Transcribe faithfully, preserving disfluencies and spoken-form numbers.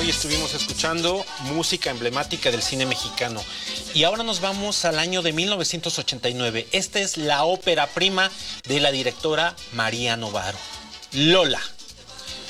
hoy estuvimos escuchando música emblemática del cine mexicano. Y ahora nos vamos al año de mil novecientos ochenta y nueve. Esta es la ópera prima de la directora María Novaro, Lola.